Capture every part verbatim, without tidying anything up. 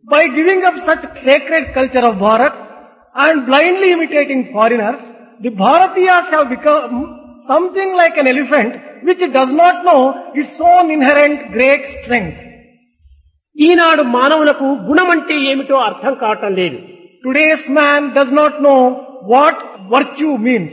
By giving up such sacred culture of Bharat and blindly imitating foreigners, the Bharatiyas have become something like an elephant which does not know its own inherent great strength. ఈనాడు మానవులకు గుణమంటే ఏమిటో అర్థం కావటం లేదు. Today's man does not know what virtue means.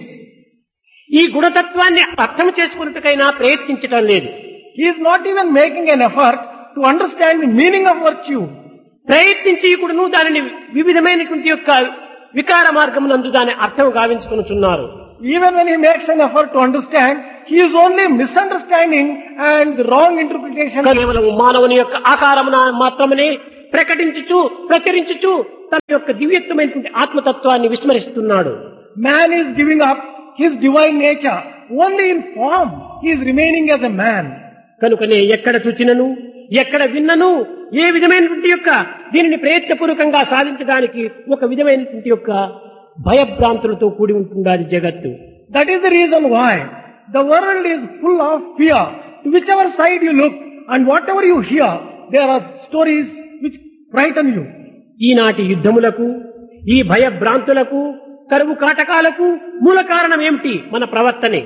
ఈ గుణతత్వాన్ని అర్థం చేసుకున్నట్టుకైనా ప్రయత్నించటం లేదు. He is not even making an effort to understand the meaning of virtue. ప్రయత్నించి కూడాను దానిని వివిధమైనటువంటి యొక్క వికార మార్గమునందు దాని అర్థం గావించుకొనుచున్నారు. Even when he makes an effort to understand, he is only misunderstanding and the wrong interpretation. కేవలం మానవుని యొక్క ఆకారమున మాత్రమే ప్రకటించుచు ప్రచురించుచు తన యొక్క దివ్యత్వమైనటువంటి ఆత్మతత్వాన్ని విస్మరిస్తున్నాడు. Man is giving up his divine nature. Only in form he is remaining as a man. కనుకనే ఎక్కడ చూచినను ఎక్కడ విన్నను ఏ విధమైనటువంటి యొక్క దీనిని ప్రయత్నపూర్వకంగా సాధించడానికి ఒక విధమైనటువంటి యొక్క భయభ్రాంతులతో కూడి ఉంటున్నది జగత్తు. That is the reason why the world is full of fear. To whichever side you look and whatever you hear, there are stories which frighten you. ఈనాటి యుద్ధములకు ఈ భయభ్రాంతులకు కరువు కాటకాలకు మూల కారణం ఏమిటి? మన ప్రవర్తనే.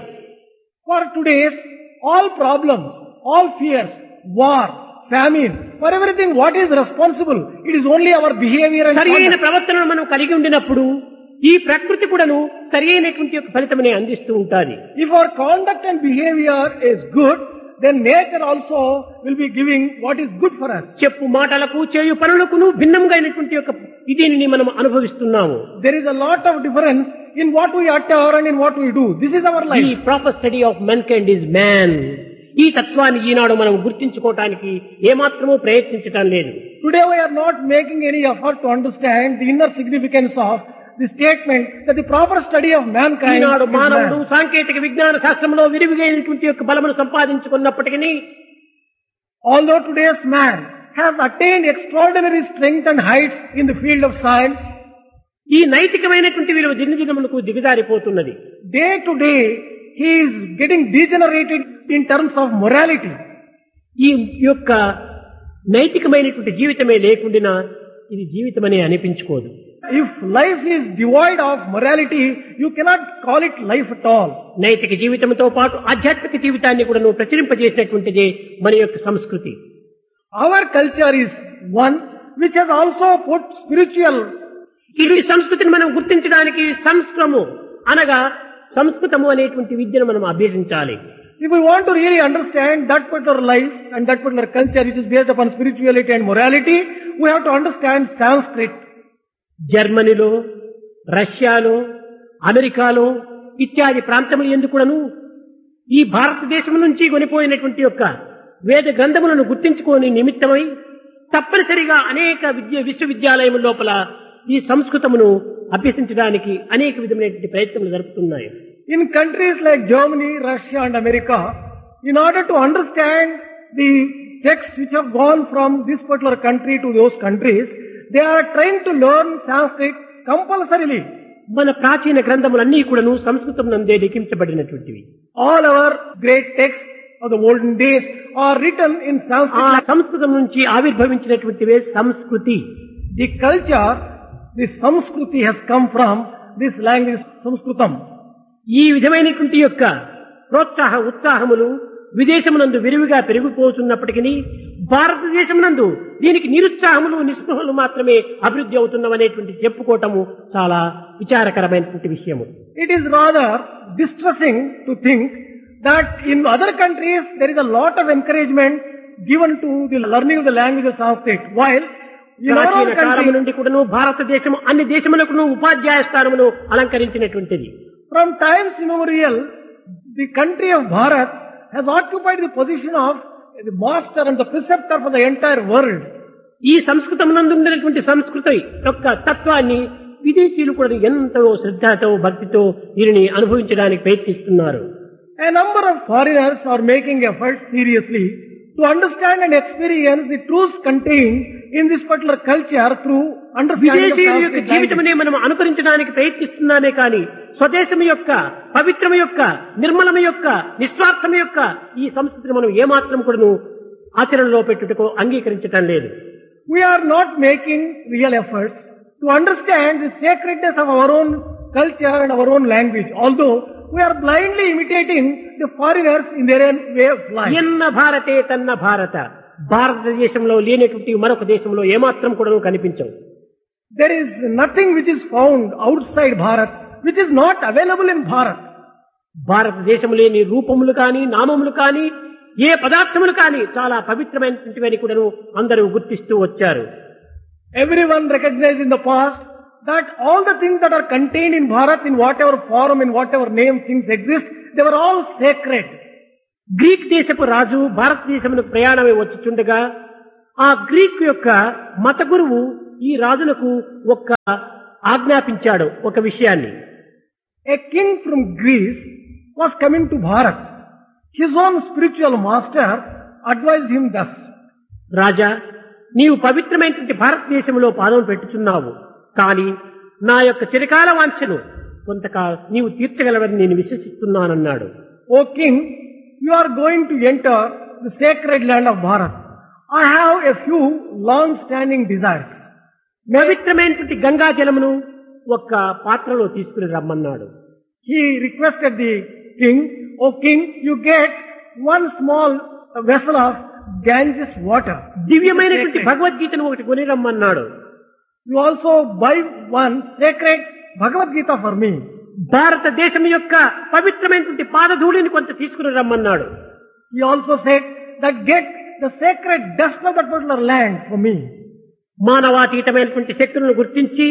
For today's all problems, all fears, war, famine, for everything what is responsible? It is only our behavior and సరైన conduct. ప్రవర్తనను మనం కలిగి ఉండినప్పుడు ఈ ప్రకృతి కూడాను సరైనటువంటి యొక్క ఫలితమనే అందిస్తూ ఉంటాది. If our conduct and behavior is good, then nature also will be giving what is good for us. చెప్పు మాటలకు చేయు పనులకును భిన్నంగా అయినటువంటి యొక్క దీనిని మనం అనుభవిస్తున్నాము. There is a lot of difference in what we utter and in what we do. This is our ఈ life. Proper study of మెన్కైండ్ is man. ఈ తత్వాన్ని ఈనాడు మనం గుర్తించుకోవటానికి ఏమాత్రమూ ప్రయత్నించటం లేదు. Today we are not making any effort to understand the inner significance of the statement that the proper study of mankind Eenadu is మానవుడు man. సాంకేతిక విజ్ఞాన శాస్త్రంలో విరివిగైనటువంటి యొక్క బలమును సంపాదించుకున్నప్పటికీ Although today's man has attained extraordinary strength and heights in the field of science, ఈ నైతికమైనటువంటి విలువ దినదినములకు దిగజారిపోతున్నది. day to day he is getting degenerated in terms of morality. ఈ యొక్క నైతికమైనటువంటి జీవితమే లేకుండా ఇది జీవితమనే అనిపించుకోదు. If life is devoid of morality, you cannot call it life at all. నైతిక జీవితంతో పాటు ఆధ్యాత్మిక జీవితాన్ని కూడా నువ్వు ప్రచురింపజేసినటువంటిదే మన యొక్క సంస్కృతి. Our culture is one which has also put spiritual. ఇటువంటి సంస్కృతిని మనం గుర్తించడానికి సంస్కృతము అనగా సంస్కృతము అనేటువంటి విద్యను మనం అభ్యసించాలి. If we want to really understand that particular life and that particular culture which is based upon spirituality and morality, we have to understand Sanskrit. జర్మనీలో, రష్యాలో, అమెరికాలో ఇత్యాది ప్రాంతములు ఎందుకును ఈ భారతదేశం నుంచి కొనిపోయినటువంటి యొక్క వేద గ్రంథములను గుర్తించుకోని నిమిత్తమై తప్పనిసరిగా అనేక విద్య విశ్వవిద్యాలయముల లోపల ఈ సంస్కృతమును అభ్యసించడానికి అనేక విధమైనటువంటి ప్రయత్నములు జరుపుతున్నాయి. In countries like Germany, Russia and America, in order to understand the texts which have gone from this particular country to those countries, they are trying to learn Sanskrit compulsorily. మన ప్రాచీన గ్రంథములన్నీ కూడాను సంస్కృతం నందే లిఖించబడినటువంటివి. All our great texts of the olden days are written in ఆ Sanskrit. సంస్కృతం నుంచి ఆవిర్భవించినటువంటివే సంస్కృతి. The culture, the Samskruti has come from this language Sanskritam. ఈ విధమైనటువంటి యొక్క ప్రోత్సాహ ఉత్సాహములు విదేశమునందు విరివిగా పెరిగిపోతున్నప్పటికీ భారతదేశమునందు దీనికి నిరుత్సాహములు నిస్పృహలు మాత్రమే అభివృద్ధి అవుతున్నవనేటువంటి చెప్పుకోవటము చాలా విచారకరమైనటువంటి విషయము. It is rather distressing to think that in other countries there is a lot of encouragement given to the learning of the language of Sanskrit, while in our ప్రాచీన own కాలము country, నుండి కూడాను భారతదేశము అన్ని దేశములకు ఉపాధ్యాయ స్థానమును అలంకరించినటువంటిది. from times immemorial, the country of Bharat has occupied the position of the master and the preceptor for the entire world. ఈ సంస్కృతమునందు ఉన్నటువంటి సంస్కృత యొక్క తత్వాన్ని విదేశీయులు కూడా ఎంతో శ్రద్ధతో భక్తితో దీనిని అనుభవించడానికి ప్రయత్నిస్తున్నారు. A number of foreigners are making efforts seriously to understand and experience the truths contained in this particular culture through understanding of విదేశీయుల యొక్క Sanskrit language. జీవితమనే మనం అనుకరించడానికి ప్రయత్నిస్తున్నామే కానీ స్వదేశం యొక్క పవిత్రమ యొక్క నిర్మలమ యొక్క నిస్వార్థం యొక్క ఈ సంస్కృతిని మనం ఏమాత్రం కూడా ఆచరణలో పెట్టుటకు అంగీకరించటం లేదు. we are not making real efforts to understand the sacredness of our own culture and our own language, although we are blindly imitating the foreigners in their own way of life. ఎన్న భారతే తన్న భారత, భారతదేశంలో లేనటువంటి మరొక దేశంలో ఏమాత్రం కూడా కనిపించవు. There is nothing which is found outside Bharat which is not available in Bharat. భారతదేశం లేని రూపములు కానీ నామములు కానీ ఏ పదార్థములు కానీ చాలా పవిత్రమైనటువంటివని కూడా అందరూ గుర్తిస్తూ వచ్చారు. Everyone recognized in the past that all the things that are contained in Bharat, in whatever form, in whatever name things exist, they were all sacred. Greek దేశపు రాజు భారతదేశమునకు ప్రయాణమై వచ్చుచుండగా ఆ గ్రీక్ యొక్క మత గురువు ఈ రాజులకు ఒక్క ఆజ్ఞాపించాడు ఒక విషయాన్ని. A king from Greece was coming to Bharat. His own spiritual master advised him thus. రాజా, నీవు పవిత్రమైనటువంటి భారతదేశంలో పాదం పెట్టుచున్నావు, కానీ నా యొక్క చిరకాల వాంఛను కొంతకాలం నీవు తీర్చగలవని నేను విశ్వసిస్తున్నానన్నాడు. O king, you are going to enter the sacred land of Bharat. I have a few long-standing desires. పవిత్రమైనటువంటి గంగా జలమును ఒక్క పాత్రలో తీసుకుని రమ్మన్నాడు. He requested the king, O king, you get one small vessel of Ganges water. దివ్యమైనటువంటి భగవద్గీతను ఒకటి కొని రమ్మన్నాడు. You also buy one sacred Bhagavad Gita for me. భారతదేశం యొక్క పవిత్రమైనటువంటి పాదధూళిని కొంత తీసుకుని రమ్మన్నాడు. He also said that get the sacred dust of that particular land for me. మానవాతీతమైనటువంటి శక్తులను గుర్తించి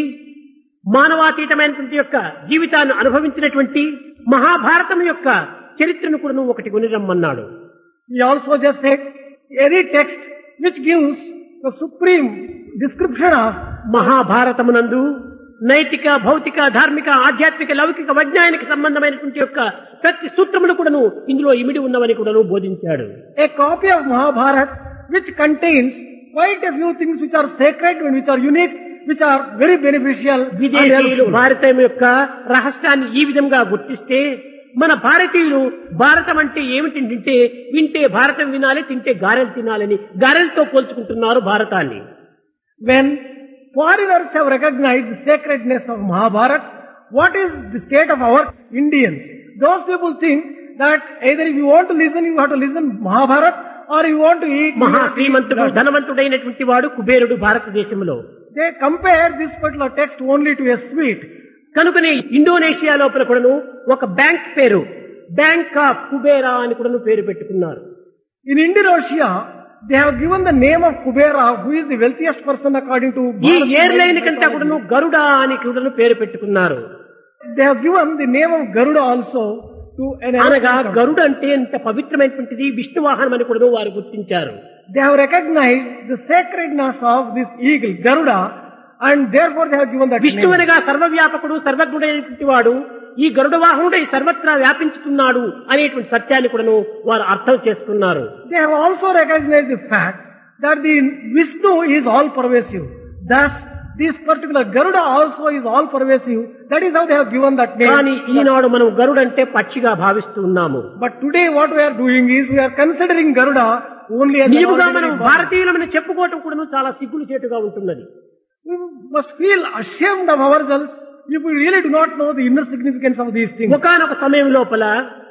మానవాతీతమైనటువంటి యొక్క జీవితాన్ని అనుభవించినటువంటి మహాభారతం యొక్క చరిత్రను కూడా ఒకటి కొని రమ్మన్నాడు. He also just said any text which gives the supreme description of మహాభారతమునందు నైతిక, భౌతిక, ధార్మిక, ఆధ్యాత్మిక, లౌకిక, వైజ్ఞానిక సంబంధమైనటువంటి యొక్క ప్రతి సూత్రములు కూడాను ఇందులో ఇమిడి ఉన్నవని కూడాను బోధించాడు. A copy of Mahabharata which contains quite a few things which are sacred and which are unique, which are very beneficial. విదేశీయులు భారతం యొక్క రహస్యాన్ని ఈ విధంగా గుర్తిస్తే మన భారతీయులు భారతం అంటే ఏమిటి తింటే వింటే భారతం వినాలి, తింటే గారెలు తినాలని గారెలతో పోల్చుకుంటున్నారు భారతాన్ని. When foreigners have recognized the sacredness of Mahabharata, what is the state of our Indians? Those people think that either if you want to listen, you have to listen Mahabharata, or you want to eat. మహా శ్రీమంతుడు ధనవంతుడైనటువంటి వాడు కుబేరుడు భారతదేశంలో. They compare this particular text only to a sweet. కనుకనే Indonesia లోపల కూడాను ఒక bank పేరు bank of Kubera అని కూడాను పేరు పెట్టుకున్నారు. In Indonesia, they have given the name of Kubera, who is the wealthiest person according to. ఈ ఎయిర్లైన్ కంటే కూడాను గరుడా అని కూడాను పేరు పెట్టుకున్నారు. They have given the name of Garuda also to an. అనగా గరుడు అంటే ఎంత పవిత్రమైనటువంటిది విష్ణు వాహనం అని కూడా వారు గుర్తించారు. They have recognized the sacredness of this eagle, Garuda, and therefore they have given that Vishnu name. అనగా సర్వవ్యాపకుడు, సర్వజ్ఞుడైనటువంటి వాడు ఈ గరుడ వాహనుడై సర్వత్రా వ్యాపించుతున్నాడు అనేటువంటి సత్యాన్ని కూడాను వారు అర్థం చేసుకున్నారు. They have also recognized the fact that the Vishnu is all pervasive. Thus, this particular Garuda also is all pervasive. That is how they have given that name. కానీ ఈనాడు మనం గరుడంటే పక్షిగా భావిస్తూ ఉన్నాము. But today what we are doing is we are considering Garuda only as. నీవుగా మనం భారతీయులమని చెప్పుకోవటం కూడా చాలా సిగ్గులు చేటుగా ఉంటున్నది. We must feel ashamed of ourselves if we really do not know the inner significance of these things. ఒకానొక సమయం లోపల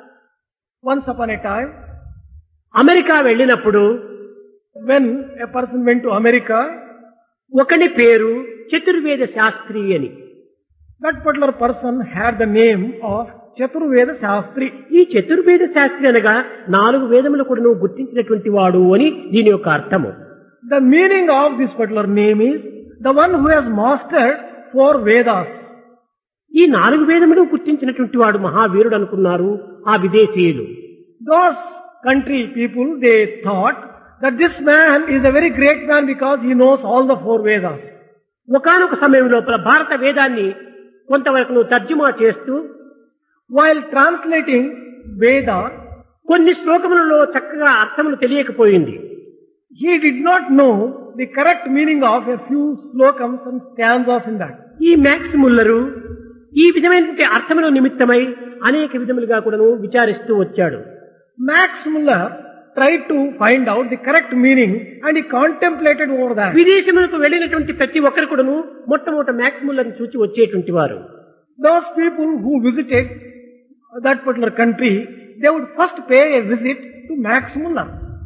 Once upon a time, America వెళ్ళినప్పుడు when a person went to America, ఒకని పేరు చతుర్వేద శాస్త్రి అని. that particular person had the name of Chaturveda Shastri. ఈ చతుర్వేద శాస్త్రి అనగా నాలుగు వేదములు కూడా నువ్వు గుర్తించినటువంటి వాడు అని దీని యొక్క అర్థము. The meaning of this particular name is the one who has mastered four Vedas. ఈ నాలుగు వేదములు గుర్తించినటువంటి వాడు మహావీరుడు అనుకున్నారు ఆ విదేశీయులు. Those country people, they thought that this man is a very great man because he knows all the four Vedas. ఒకానొక సమయం లోపల భారత వేదాన్ని కొంతవరకు నువ్వు తర్జుమా చేస్తూ While translating Veda, కొన్ని శ్లోకములలో చక్కగా అర్థములు తెలియకపోయింది. he did not know the correct meaning of a few slokams and stanzas in that. ఈ మ్యాక్స్ ముల్లరు ఈ విధమైనటువంటి అర్థముల నిమిత్తమై అనేక విధములుగా కూడాను విచారిస్తూ వచ్చాడు. Max Muller tried to find out the correct meaning and he contemplated over that. విదేశములకు వెళ్ళినటువంటి ప్రతి ఒక్కరు కూడాను మొట్టమొదట మ్యాక్స్ ముల్లర్ని చూచి వచ్చేటువంటి వారు. Those people who visited that particular country, they would first pay a visit to Max Muller.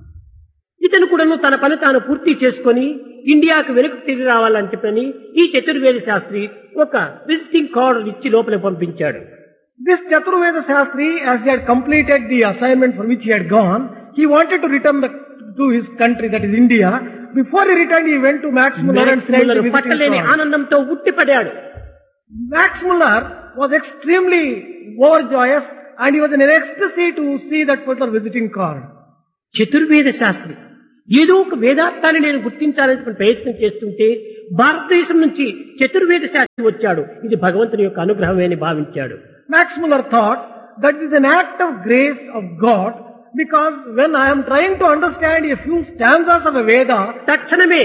ఇతను కూడాను తన పని తాను పూర్తి చేసుకొని ఇండియాకు వెనుక తిరిగి రావాలని చెప్పని ఈ చతుర్వేద శాస్త్రి ఒక విజిటింగ్ కార్డు ఇచ్చి లోపల పంపించాడు. This Chaturveda Shastri, as he had completed the assignment for which he had gone, he wanted to return the, to his country, that is India. Before he returned, he went to Max Muller and signed the visiting పట్టలేని card. ఆనందంతో ఉట్టిపడాడు. Max Muller was extremely overjoyous and he was in an ecstasy to see that particular visiting card. చతుర్వేద Sastry ఏదో ఒక వేదార్థాన్ని నేను గుర్తించాలని ప్రయత్నం చేస్తుంటే భారతదేశం నుంచి చతుర్వేద శాస్త్రి వచ్చాడు. ఇది భగవంతుని యొక్క అనుగ్రహమే అని భావించాడు. Max Muller thought that is an act of grace of God, because when I am trying to understand a few stanzas of a Veda, తక్షణమే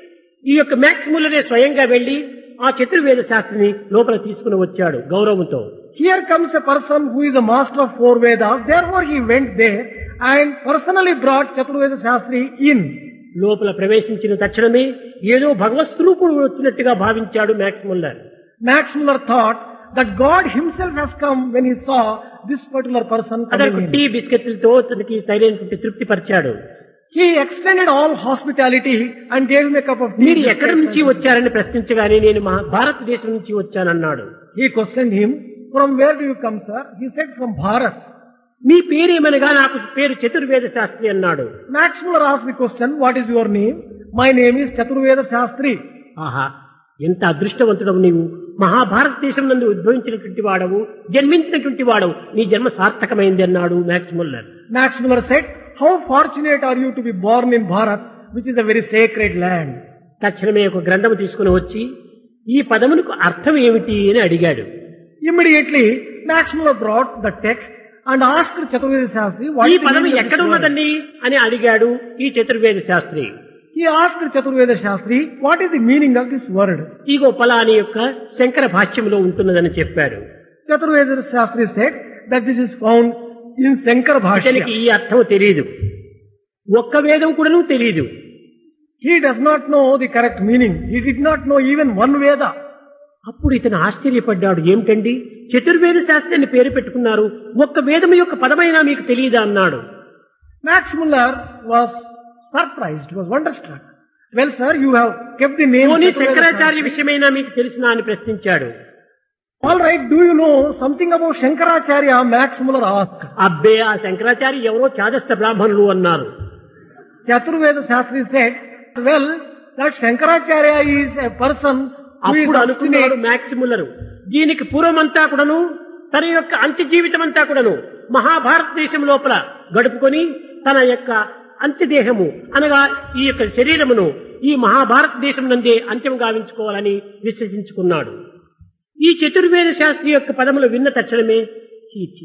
ఈ యొక్క మ్యాక్స్ ముల్లరే స్వయంగా వెళ్లి ఆ చతుర్వేద శాస్త్రిని లోపల తీసుకుని వచ్చాడు గౌరవంతో. here comes a person who is a master of four Vedas, therefore he went there and personally brought Chaturveda Shastri in. లోపల ప్రవేశించిన తక్షణమే ఏదో భగవత్ స్వరూపుడు వచ్చినట్టుగా భావించాడు max Muller. Max Muller thought that God himself has come when he saw this particular person అతను coming tea in. బిస్కెట్లతో తనకి సరైనటువంటి తృప్తి పరిచాడు. He extended all hospitality and gave him a cup of tea. మీరు ఎక్కడి నుంచి biscuits. వచ్చారని ప్రశ్నించగానే నేను మా భారతదేశం నుంచి వచ్చానన్నాడు. He questioned him, from where do you come, sir? He said, from Bharat. మీ పేరేమనగా నాకు పేరు చతుర్వేద శాస్త్రి అన్నాడు. Max Muller asked the question, what is your name? My name is Chaturveda Shastri. ఆహా, ఎంత అదృష్టవంతుడవు నీవు, మహాభారతదేశం నందు ఉద్భవించినటువంటి వాడవు, జన్మించినటువంటి వాడవు, నీ జన్మ సార్థకమైంది అన్నాడు max Muller. Max Muller said, how fortunate are you to be born in Bharat, which is a very sacred land. తక్షణమే ఒక గ్రంథము తీసుకుని వచ్చి ఈ పదమునకు అర్థం ఏమిటి అని అడిగాడు. Immediately, Max Muller brought the text and asked Chaturveda Shastri, what ఈ is the పదము meaning of ఎక్కడ this word? ఉన్నదండి అని అడిగాడు ఈ చతుర్వేద Sastry. He asked Chaturveda Shastri, what is the meaning of this word? ఇగో పలాని యొక్క శంకర భాష్యంలో ఉంటున్నదని చెప్పాడు. Chaturveda Shastri said that this is found in Shankara ఇతనికి Bhashya. ఈ అర్థం తెలియదు, ఒక్క వేదం కూడాను తెలియదు. He does not know the correct meaning. He did not know even one Veda. అప్పుడు ఇతను ఆశ్చర్యపడ్డాడు. ఏమిటండి చతుర్వేద శాస్త్రి అని పేరు పెట్టుకున్నారు, ఒక్క వేదం యొక్క పదమైనా మీకు తెలియదా అన్నాడు. Max Muller was surprised, was wonderstruck. Well, sir, you have kept the name పోనీ Chaturveda శంకరాచార్య Shastri. విషయమైనా మీకు తెలిసినా అని ప్రశ్నించాడు. All right, do you know something about Shankaracharya? Max Muller asked. అబ్బే, ఆ శంకరాచార్య ఎవరో చాదస్త బ్రాహ్మణులు అన్నారు. Chaturveda Shastri said, well, that Shankaracharya is a person who is అప్పుడు అనుకున్నాడు obstinate. మ్యాక్స్ ముల్లరు, దీనికి పూర్వమంతా కూడాను తన యొక్క అంత్య జీవితం అంతా కూడాను మహాభారతదేశం లోపల గడుపుకొని తన యొక్క అంత్యదేహము అనగా ఈ యొక్క శరీరమును ఈ మహాభారతదేశం నందే అంత్యం గావించుకోవాలని విశ్వసించుకున్నాడు. ఈ చతుర్వేద శాస్త్రి యొక్క పదములు విన్న తక్షణమే చీచి,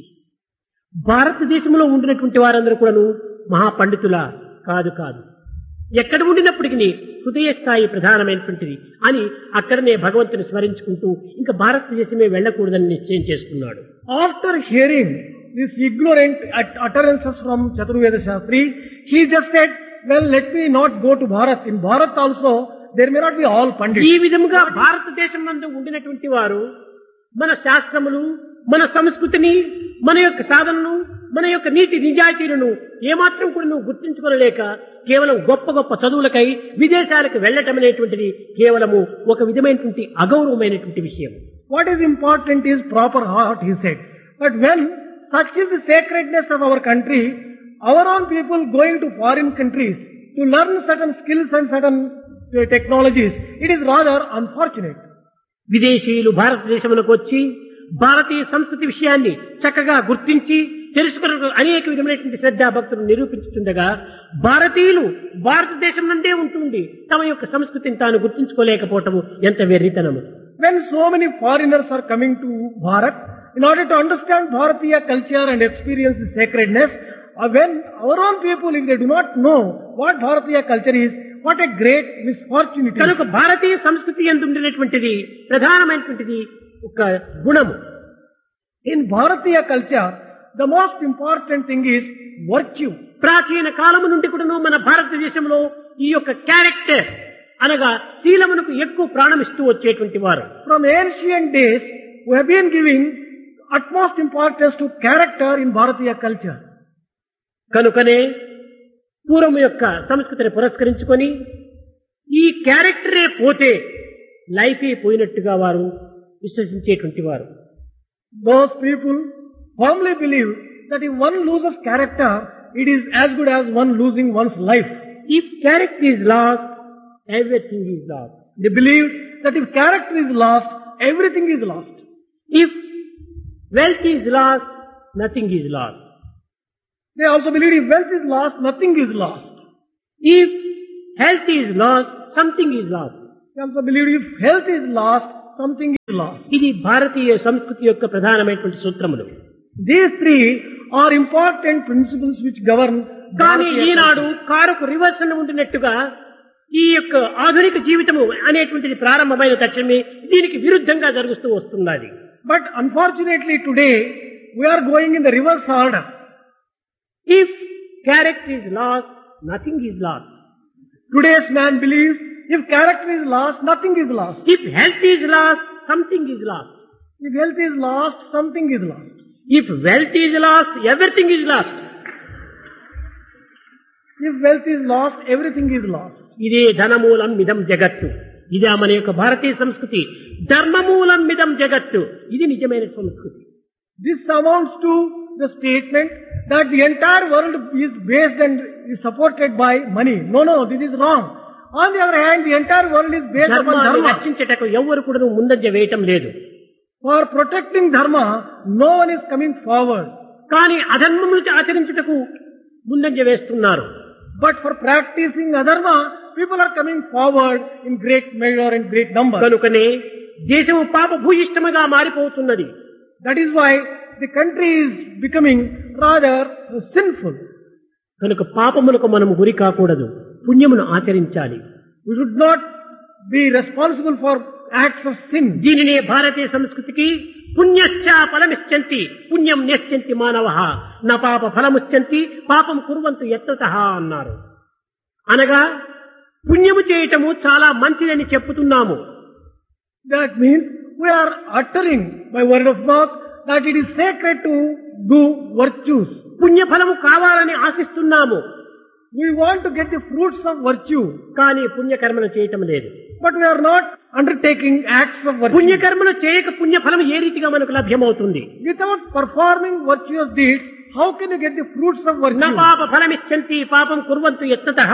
భారతదేశంలో ఉండినటువంటి వారందరూ కూడాను మహాపండితుల కాదు కాదు, ఎక్కడ ఉండినప్పటికీ హృదయ స్థాయి ప్రధానమైనటువంటిది అని అక్కడనే భగవంతుని స్మరించుకుంటూ ఇంకా భారతదేశమే వెళ్ళకూడదని నిశ్చయం చేసుకున్నాడు. After hearing these ignorant ut- utterances from Chaturveda Shastri, he just said, well, let me not go to Bharat. In Bharat also, there may not be all ఈ pandits. విధముగా భారతదేశం నందు ఉండినటువంటి వారు మన శాస్త్రములు, మన సంస్కృతిని, మన యొక్క సాధనను, మన యొక్క నీతి నిజాయితీలను ఏమాత్రం కూడా నువ్వు గుర్తించుకోలేక కేవలం గొప్ప గొప్ప చదువులకై విదేశాలకు వెళ్ళటం అనేటువంటిది కేవలము ఒక విధమైనటువంటి అగౌరవమైనటువంటి విషయం. What is important is proper heart, he said. But when such is the sacredness of our country, our own people going to foreign countries to learn certain skills and certain uh, technologies, it is rather unfortunate. విదేశీయులు భారతదేశంలోకి వచ్చి భారతీయ సంస్కృతి విషయాన్ని చక్కగా గుర్తించి తెలుసుకున్న అనేక విధమైనటువంటి శ్రద్ధా భక్తులు నిరూపించుతుండగా భారతీయులు భారతదేశం నుండే ఉంటుండి తమ యొక్క సంస్కృతిని తాను గుర్తించుకోలేకపోవటము ఎంత వెర్రితనము. When so many foreigners are coming to Bharat, in order to understand Bharatiya culture and experience the sacredness, uh, when our own people, if they do not know what Bharatiya culture is, what a great misfortune it is. కనుక భారతీయ సంస్కృతి యందు ఉండినటువంటిది ప్రధానమైనటువంటిది ఒక గుణము. In Bharatiya culture, the most important thing is virtue. ప్రాచీన కాలము నుండి కూడాను మన భారతదేశంలో ఈ యొక్క క్యారెక్టర్ అనగా శీలమునకు ఎక్కువ ప్రాణమిస్తూ వచ్చేటువంటి వారు. From ancient days, we have been giving utmost importance to character in Bharatiya culture. కనుకనే పూర్వం యొక్క సంస్కృతిని పురస్కరించుకొని ఈ క్యారెక్టరే పోతే లైఫే పోయినట్టుగా వారు విశ్వసించేటువంటి వారు. Those people firmly believe that if one loses character, it is as good as one losing one's life. If character is lost, everything is lost. They believe that if character is lost, everything is lost. If wealth is lost, nothing is lost. They also believe if wealth is lost, nothing is lost. If health is lost, something is lost. They also believe if health is lost, something is lost. ఇది భారతీయ సంస్కృతి యొక్క ప్రధానమైనటువంటి సూత్రములు. These three are important principles which govern. కానీ ఈనాడు కారుకు reverse ఉంటున్నట్టుగా ఈ యొక్క ఆధునిక జీవితము అనేటువంటిది ప్రారంభమైన తక్షణమే దీనికి విరుద్ధంగా జరుగుతూ వస్తున్నది. But unfortunately today we are going in the reverse order. If character is lost, nothing is lost. Today's man believes if character is lost, nothing is lost. If health is lost, something is lost. If health is lost, something is lost. If wealth is lost, everything is lost. If wealth is lost, everything is lost. ఇదే ధనమూలం మిదం జగత్తు. ఇదే మన యొక్క భారతీయ సంస్కృతి. ధర్మమూలం మిదం జగత్తు. ఇది నిజమైన సంస్కృతి. This amounts to the statement that the entire world is based and is supported by money. No, no, this is wrong. On the other hand, the entire world is based upon ధర్మాన్ని dharma. రక్షించటకు ఎవ్వరు కూడా ముందంజ వేయటం లేదు. For protecting dharma, no one is coming forward. కానీ అధర్మములు ఆచరించుటకు ముందంజ వేస్తున్నారు. But for practicing adharma, people are coming forward in great measure and great number. కనుకనే దేశము పాప భూయిష్టముగా మారిపోతున్నది. That is why the country is becoming rather sinful. కనుక పాపములకు మనం గురి కాకూడదు, పుణ్యమును ఆచరించాలి. We should not be responsible for acts of sin. దీనినే భారతీయ సంస్కృతికి పుణ్యశ్చ ఫలమిచ్చంతి పుణ్యం నేశ్చంతి మానవః న పాప ఫలముచ్చంతి పాపం కుర్వంతు యత్నతః అన్నారు. అనగా పుణ్యము చేయటము చాలా మంచిదని చెప్పుతున్నాము. That means we are uttering by word of mouth that it is sacred to do virtues. పుణ్యఫలము కావాలని ఆశిస్తున్నాము. We want to get the fruits of virtue. కానీ పుణ్యకర్మలు చేయటం లేదు. But we are not undertaking acts of virtue. పుణ్యకర్మలు చేయక పుణ్యఫలం ఏ రీతిగా మనకు లభ్యమవుతుంది? Without performing virtuous deeds, how can you get the fruits of న virtue? పాప ఫలమిచ్చంతి పాపం కుర్వంతు యత్నతః.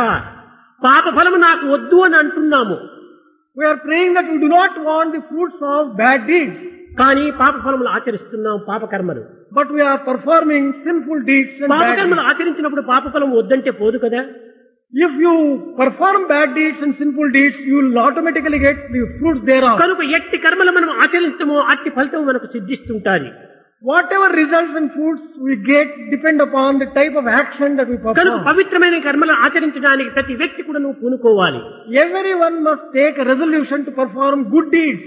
పాప ఫలము నాకు వద్దు అని అంటున్నాము. We are praying that we do not want the fruits of bad deeds. కానీ పాప ఫలములు ఆచరిస్తున్నాం, పాపకర్మలు. But we are performing sinful deeds and bad పాపకర్మలు deeds. ఆచరించినప్పుడు పాపఫలం వద్దంటే పోదు కదా. If you perform bad deeds and sinful deeds, you will automatically get the fruits thereof. కనుక ఎట్టి కర్మలు మనం ఆచరించమో అట్టి ఫలితం మనకు సిద్ధిస్తుంటాది. Whatever results and fruits we get depend upon the type of action that we కనుక perform. పవిత్రమైన కర్మలు ఆచరించడానికి ప్రతి వ్యక్తి కూడా నువ్వు పూనుకోవాలి. Everyone must take a resolution to perform good deeds.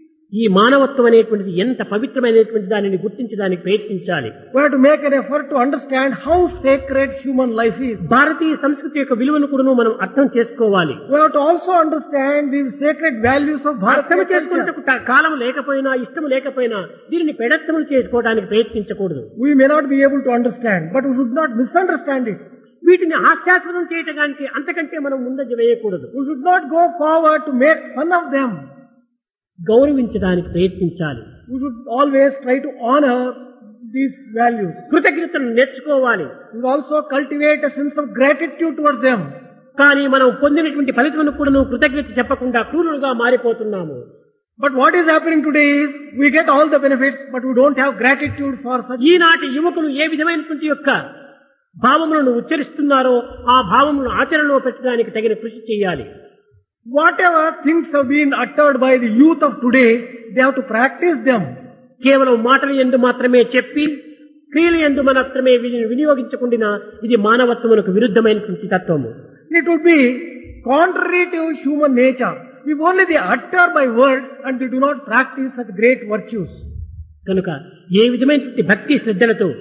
ఈ మానవత్వం అనేటువంటిది ఎంత పవిత్రమైనటువంటి దానిని గుర్తించడానికి ప్రయత్నించాలి. We have to make an effort to understand how sacred human life is. భారతీయ సంస్కృతి యొక్క విలువను కూడా మనం అర్థం చేసుకోవాలి. We have to also understand the sacred values of అర్థం Bharatiya culture. చేసుకున్నకు కాలం లేకపోయినా ఇష్టం లేకపోయినా దీనిని పెడత్తములు చేసుకోవడానికి ప్రయత్నించకూడదు. We may not be able to understand, but we should not misunderstand it. వీటిని హాస్యాస్పదం చేయడానికి అంతకంటే మనం ముందంజ వేయకూడదు. We should not go forward to make fun of them. గౌరవించడానికి ప్రయత్నించాలి. We should always try to honor these values. కృతజ్ఞతను నేర్చుకోవాలి. We should also cultivate a sense of gratitude towards them. కానీ మనం పొందినటువంటి ఫలితమును కూడా నువ్వు కృతజ్ఞత చెప్పకుండా క్రూరులుగా మారిపోతున్నాము. But what is happening today is we get all the benefits, but we don't have gratitude for such. ఈనాటి యువకులు ఏ విధమైనటువంటి యొక్క భావములను ఉచ్చరిస్తున్నారో ఆ భావములను ఆచరణలో పెట్టడానికి తగిన కృషి చేయాలి. Whatever things have been uttered by the youth of today, they have to practice them. కేవలం మాటల యందు మాత్రమే చెప్పి క్రియల యందు మాత్రమే వీటిని వినియోగించకుండా ఇది మానవత్వమునకు విరుద్ధమైనటువంటి తత్వము. It would be contrary to human nature if only they utter by word and they do not practice such great virtues. కనుక ఏ విధమైనటువంటి భక్తి శ్రద్ధలతో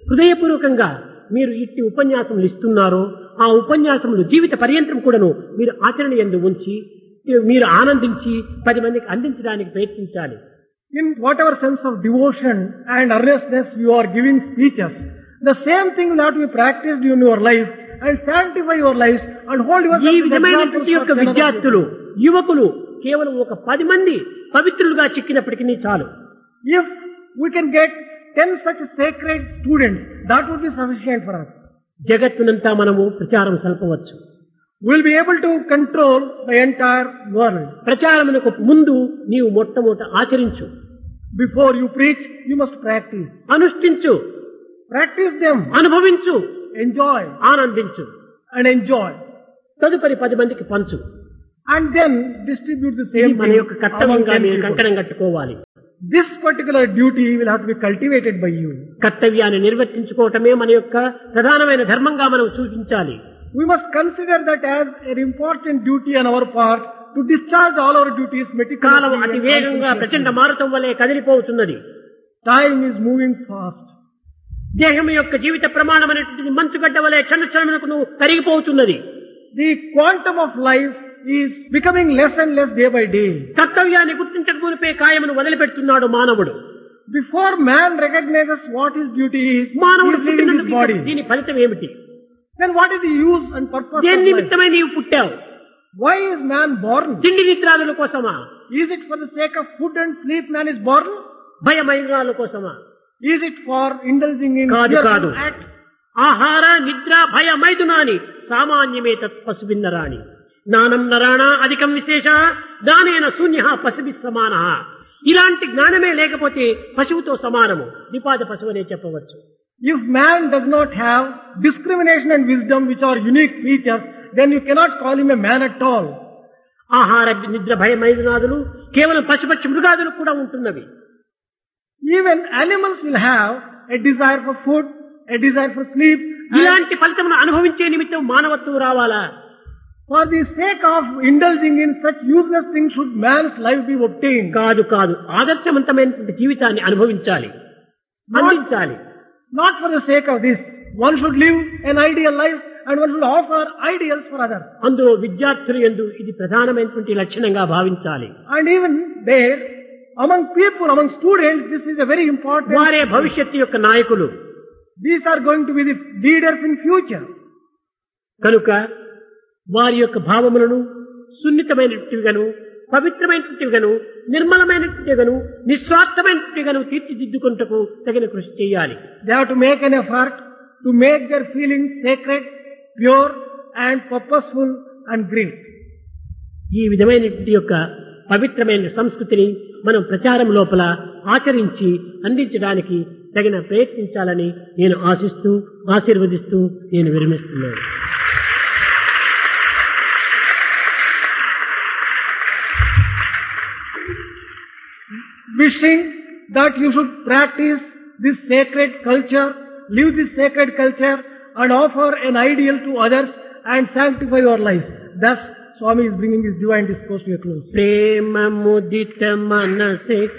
హృదయపూర్వకంగా మీరు ఇట్టి ఉపన్యాసములు ఇస్తున్నారో ఆ ఉపన్యాసములు జీవిత పర్యంతం కూడాను మీరు ఆచరణ యందు ఉంచి మీరు ఆనందించి పది మందికి అందించడానికి ప్రయత్నించాలి. In whatever sense of devotion and earnestness you are giving speeches, the same thing will have to be practiced in your life and sanctify your lives and hold yourself ఈ to the విధమైనటువంటి examples యొక్క of generosity. విద్యార్థులు యువకులు కేవలం ఒక పది మంది పవిత్రులుగా చిక్కినప్పటికీ చాలు. If we can get ten such sacred students, that would be sufficient for us. జగత్తునంతా మనము ప్రచారం సల్పవచ్చు. We'll be able to control the entire world. ప్రచారమునకు ముందు నీవు మొట్టమొదట ఆచరించు, Before you preach, you must practice. అనుష్ఠించు, Practice them, అనుభవించు, enjoy ఆనందించు. and enjoy. తదుపరి పది మందికి పంచు. And then distribute the ఇది same మన thing యొక్క among కర్తవ్యంగా ten మీరు people. కంకణం కట్టుకోవాలి. This particular duty will have to be cultivated by you. కర్తవ్యాన్ని నిర్వర్తించుకోవటమే మన యొక్క ప్రధానమైన ధర్మంగా మనం సూచించాలి. We must consider that as an important duty on our part to discharge all our duties column meticulously. అతి and వేగంగా ప్రచండ conscientiously. మారుతం వల్లే కదిలిపోతున్నది. Time is moving fast. దేహం యొక్క జీవిత ప్రమాణమైనటువంటి మంచుగడ్డ వలె క్షణ క్షణమునకు కరిగిపోతున్నది. The quantum of life is becoming less and less day by day. కర్తవ్యాన్ని గుర్తించకపోతే కాయమును వదిలిపెడుతున్నాడు మానవుడు. Before man recognizes what his duty is, he మానవుడు is leaving his పుట్టినందుకు body. దీని ఫలితం ఏమిటి? Then what is the use and purpose దేని of life? నిమిత్తమై నీవు పుట్టావు? Why is man born? తిండి నిద్రాదుల కోసమా? Is it for the sake of food and sleep man is born? భయమైనాల కోసమా? Is it for indulging in కాదు fearful కాదు. act? ఆహార నిద్ర భయ మైదునాని సామాన్యమే తత్ పశుభిన్నరాణి జ్ఞానం నరాణ అధికం విశేష దానేన శూన్య పశుభి సమాన. ఇలాంటి జ్ఞానమే లేకపోతే పశువుతో సమానము, నిపాద పశువు అనే చెప్పవచ్చు. If man does not have discrimination and wisdom, which are unique features, then you cannot call him a man at all. ఆహార నిద్ర భయ మైదునాదులు కేవలం పశుపక్షి మృగాదులు కూడా ఉంటున్నవి. Even animals will have a desire for food, a desire for sleep. And ఇలాంటి ఫలితమును అనుభవించే నిమిత్తం మానవత్వం రావాలా? for the sake of indulging in such useless things should man's life be obtained. కాదు కాదు, ఆదర్శవంతమైనటువంటి జీవితాన్ని అనుభవించాలి, అందించాలి. Not for the sake of this. One should live an ideal life and one should offer ideals for others. అందులో విద్యార్థులు యందు ఇది ప్రధానమైనటువంటి లక్షణంగా భావించాలి. And even there, among people, among students, this is a very important. వారే భవిష్యత్తు యొక్క నాయకులు. These are going to be the leaders in future. కనుక వారి యొక్క భావములను సున్నితమైనట్టుగాను పవిత్రమైనట్టుగాను నిర్మలమైనట్టుగాను నిస్వార్థమైనట్టుగాను తీర్చిదిద్దుకుంటకు తగిన కృషి చేయాలి. They have to make an effort to make their feelings sacred, pure and purposeful and great. ఈ విధమైనటువంటి యొక్క పవిత్రమైన సంస్కృతిని మనం ప్రచారం లోపల ఆచరించి అందించడానికి తగిన ప్రయత్నించాలని నేను ఆశిస్తూ ఆశీర్వదిస్తూ నేను విరమిస్తున్నాను. Wishing that you should practice this sacred culture, live this sacred culture and offer an ideal to others and sanctify your life. Thus, Swami is bringing his divine discourse to a close. ప్రేమ ముదిత మనసే